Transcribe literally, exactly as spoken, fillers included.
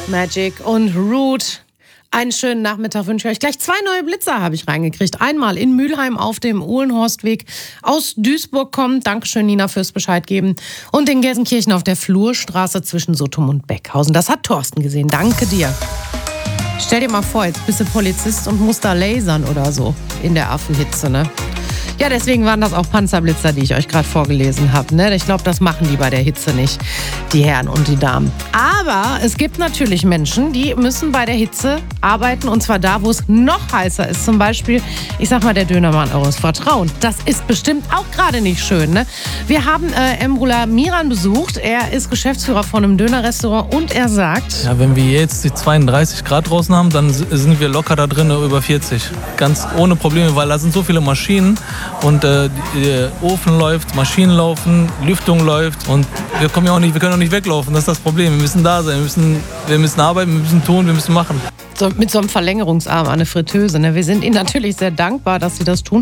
Magic und Root. Einen schönen Nachmittag wünsche ich euch. Gleich zwei neue Blitzer habe ich reingekriegt. Einmal in Mülheim auf dem Uhlenhorstweg aus Duisburg kommt. Dankeschön, Nina, fürs Bescheid geben. Und in Gelsenkirchen auf der Flurstraße zwischen Sottum und Beckhausen. Das hat Thorsten gesehen. Danke dir. Stell dir mal vor, jetzt bist du Polizist und musst da lasern oder so in der Affenhitze, ne? Ja, deswegen waren das auch Panzerblitzer, die ich euch gerade vorgelesen habe. Ne? Ich glaube, das machen die bei der Hitze nicht, die Herren und die Damen. Aber es gibt natürlich Menschen, die müssen bei der Hitze arbeiten. Und zwar da, wo es noch heißer ist. Zum Beispiel, ich sag mal, der Dönermann eures Vertrauens. Das ist bestimmt auch gerade nicht schön. Ne? Wir haben äh, Emrullah Miran besucht. Er ist Geschäftsführer von einem Dönerrestaurant und er sagt... Ja, wenn wir jetzt die zweiunddreißig Grad draußen haben, dann sind wir locker da drin über vierzig. Ganz ohne Probleme, weil da sind so viele Maschinen. Und äh, der Ofen läuft, Maschinen laufen, Lüftung läuft und wir kommen ja auch nicht, wir können auch nicht weglaufen. Das ist das Problem. Wir müssen da sein, wir müssen, wir müssen arbeiten, wir müssen tun, wir müssen machen. So, mit so einem Verlängerungsarm an eine Fritteuse. Ne? Wir sind Ihnen natürlich sehr dankbar, dass Sie das tun.